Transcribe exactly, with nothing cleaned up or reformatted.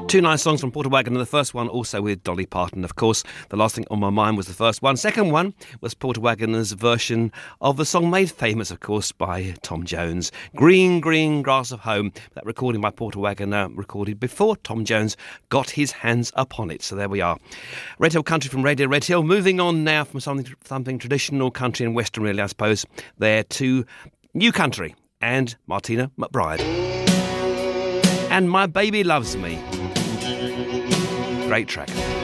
Two nice songs from Porter Wagoner. The first one also with Dolly Parton, of course. The Last Thing on My Mind was the first one. Second one was Porter Wagoner's version of the song made famous, of course, by Tom Jones, Green, Green Grass of Home. That recording by Porter Wagoner, recorded before Tom Jones got his hands upon it. So there we are. Red Hill Country from Radio Red Hill. Moving on now from something, something traditional country and western, really, I suppose, there to new country and Martina McBride. And My Baby Loves Me. Great track.